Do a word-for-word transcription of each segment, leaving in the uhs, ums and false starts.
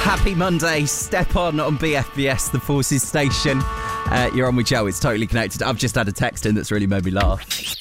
Happy Monday. Step on on B F B S, the Forces station. Uh, you're on with Joe. It's Totally Connected. I've just had a text in that's really made me laugh.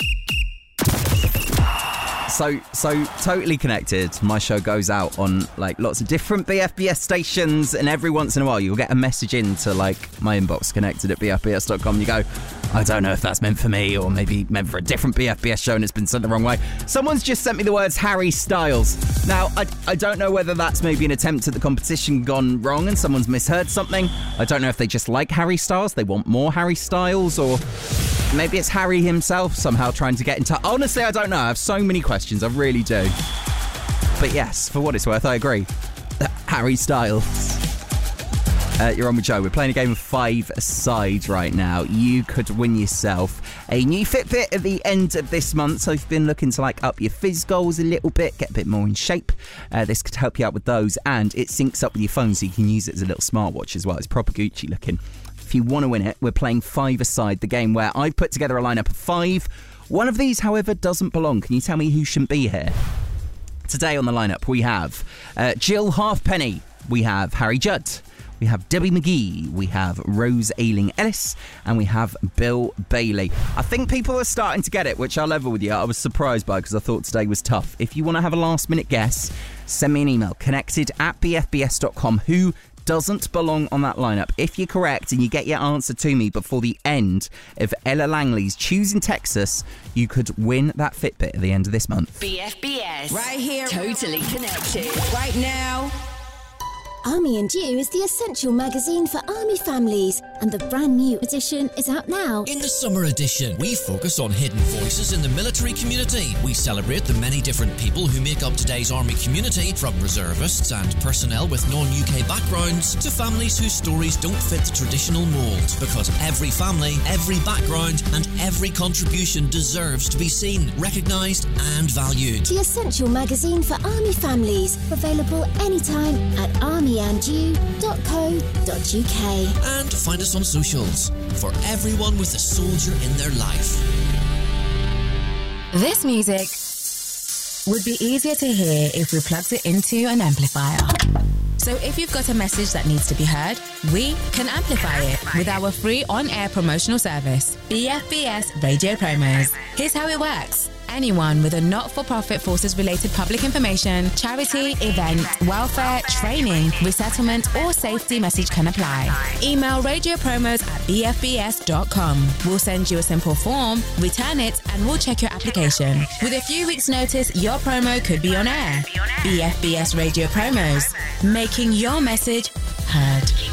So, so Totally Connected, my show goes out on like lots of different B F B S stations, and every once in a while you'll get a message into like my inbox, connected at b f b s dot com. You go, I don't know if that's meant for me or maybe meant for a different B F B S show and it's been sent the wrong way. Someone's just sent me the words Harry Styles. Now, I, I don't know whether that's maybe an attempt at the competition gone wrong and someone's misheard something. I don't know if they just like Harry Styles, they want more Harry Styles, or maybe it's Harry himself somehow trying to get in touch. Honestly, I don't know. I have so many questions. I really do. But yes, for what it's worth, I agree. Harry Styles. Uh, you're on with Joe. We're playing a game of five-a-side right now. You could win yourself a new Fitbit at the end of this month. So if you've been looking to like up your fizz goals a little bit, get a bit more in shape, uh, this could help you out with those. And it syncs up with your phone so you can use it as a little smartwatch as well. It's proper Gucci looking. If you want to win it, we're playing five-a-side, the game where I put together a lineup of five. One of these, however, doesn't belong. Can you tell me who shouldn't be here? Today on the lineup, we have uh, Jill Halfpenny. We have Harry Judd. We have Debbie McGee, we have Rose Ayling-Ellis, and we have Bill Bailey. I think people are starting to get it, which I'll level with you. I was surprised by because I thought today was tough. If you want to have a last-minute guess, send me an email, connected at b f b s dot com. Who doesn't belong on that lineup? If you're correct and you get your answer to me before the end of Ella Langley's Choosing Texas, you could win that Fitbit at the end of this month. B F B S. Right here. Totally Connected. Right now. Army and You is the essential magazine for Army families, and the brand new edition is out now. In the summer edition, we focus on hidden voices in the military community. We celebrate the many different people who make up today's Army community, from reservists and personnel with non-U K backgrounds to families whose stories don't fit the traditional mould. Because every family, every background and every contribution deserves to be seen, recognised and valued. The essential magazine for Army families, available anytime at army and you dot co dot u k. And find us on socials for everyone with a soldier in their life. This music would be easier to hear if we plugged it into an amplifier. So if you've got a message that needs to be heard, we can amplify it with our free on-air promotional service, B F B S Radio Promos. Here's how it works. Anyone with a not-for-profit forces-related public information, charity, event, welfare, training, resettlement or safety message can apply. Email radio promos at b f b s dot com. We'll send you a simple form, return it, and we'll check your application. With a few weeks' notice, your promo could be on air. B F B S Radio Promos, making your message heard.